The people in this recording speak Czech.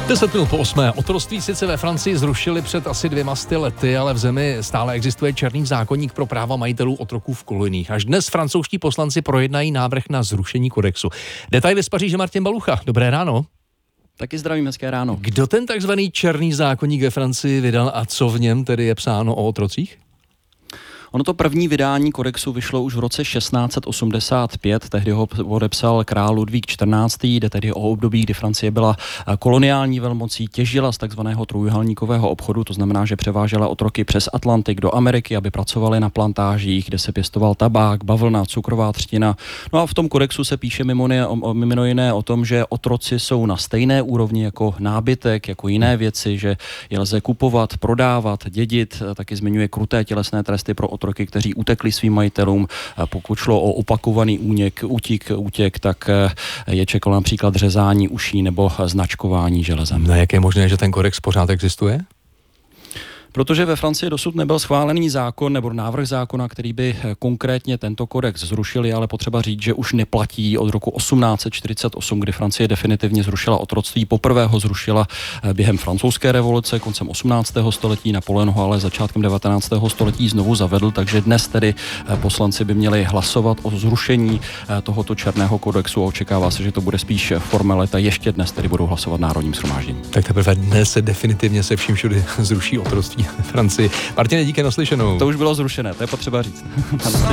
10 minut po 8. Otroctví sice ve Francii zrušili před asi 200 lety, ale v zemi stále existuje černý zákoník pro práva majitelů otroků v koloniích. Až dnes francouzští poslanci projednají návrh na zrušení kodexu. Detaily z Paříže Martin Balucha. Dobré ráno. Taky zdravím, hezké ráno. Kdo ten takzvaný černý zákoník ve Francii vydal a co v něm tedy je psáno o otrocích? Ono to první vydání kodexu vyšlo už v roce 1685, tehdy ho podepsal král Ludvík XIV, jde tedy o období, kdy Francie byla koloniální velmocí, těžila z takzvaného trojúhelníkového obchodu, to znamená, že převážela otroky přes Atlantik do Ameriky, aby pracovali na plantážích, kde se pěstoval tabák, bavlna, cukrová třtina. No a v tom kodexu se píše mimo jiné o tom, že otroci jsou na stejné úrovni jako nábytek, jako jiné věci, že je lze kupovat, prodávat, dědit, taky zmiňuje kruté tělesné tresty pro otroky, kteří utekli svým majitelům. Pokud šlo o opakovaný útěk, tak je čekalo například řezání uší nebo značkování železem. No, jak je možné, že ten kodex pořád existuje? Protože ve Francii dosud nebyl schválený zákon nebo návrh zákona, který by konkrétně tento kodex zrušil, je ale potřeba říct, že už neplatí od roku 1848, kdy Francie definitivně zrušila otroctví. Poprvé ho zrušila během francouzské revoluce koncem 18. století. Napoleon ho ale začátkem 19. století znovu zavedl, takže dnes tedy poslanci by měli hlasovat o zrušení tohoto černého kodexu a očekává se, že to bude spíš formalita. Ještě dnes tedy budou hlasovat národním shromážděním. Tak teprve dnes se definitivně se vším všude zruší otroctví Francii. Martine, díky, naslyšenou. To už bylo zrušené, to je potřeba říct.